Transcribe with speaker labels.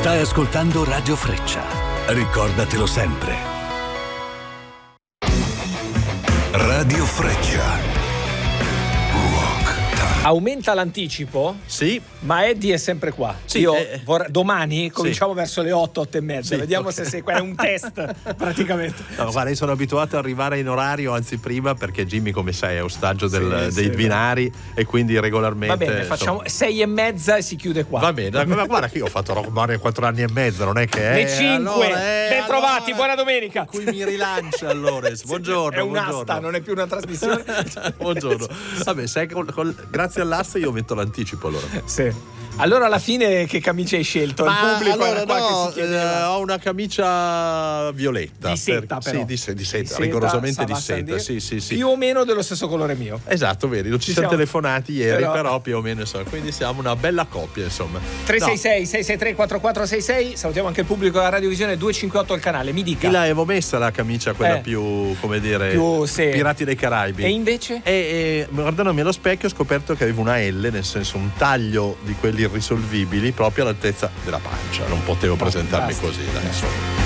Speaker 1: Stai ascoltando Radio Freccia. Ricordatelo sempre. Radio Freccia.
Speaker 2: Aumenta l'anticipo?
Speaker 3: Sì.
Speaker 2: Ma Eddie è sempre qua.
Speaker 3: Sì,
Speaker 2: Io domani cominciamo verso le 8:30.
Speaker 3: Sì,
Speaker 2: Vediamo
Speaker 3: ok.
Speaker 2: se sei qua. È un test praticamente.
Speaker 3: No, guarda, io sono abituato ad arrivare in orario, anzi prima, perché Jimmy, come sai, è ostaggio dei
Speaker 2: sì,
Speaker 3: binari e quindi regolarmente.
Speaker 2: Va bene, facciamo 6:30 e si chiude qua.
Speaker 3: Va bene, ma guarda che io ho fatto Rock Bar 4 anni e mezzo, non è che
Speaker 2: Le 5. Ben trovati,
Speaker 3: allora,
Speaker 2: buona domenica.
Speaker 3: Qui mi rilancia allora. Buongiorno.
Speaker 2: È un'asta,
Speaker 3: buongiorno.
Speaker 2: non è più una trasmissione.
Speaker 3: Buongiorno. Vabbè, sai, grazie all'asta io metto l'anticipo allora.
Speaker 2: Sì. Allora alla fine che camicia hai scelto? Il pubblico
Speaker 3: allora,
Speaker 2: era qua
Speaker 3: no,
Speaker 2: che si chiedeva.
Speaker 3: ho una camicia violetta.
Speaker 2: Di seta, però.
Speaker 3: Sì, di seta, rigorosamente di seta. Sì.
Speaker 2: Più o meno dello stesso colore mio.
Speaker 3: Esatto, vedi, non ci siamo telefonati ieri, però più o meno insomma, quindi siamo una bella coppia, insomma.
Speaker 2: 366-663-4466. Salutiamo anche il pubblico della Radiovisione 258 al canale. Mi dica.
Speaker 3: Io l'avevo messa la camicia, quella più, come dire, più Pirati dei Caraibi.
Speaker 2: E invece?
Speaker 3: E guardandomi allo specchio ho scoperto che avevo una L, nel senso un taglio di quelli irrisolvibili proprio all'altezza della pancia. Non potevo presentarmi così, dai, insomma.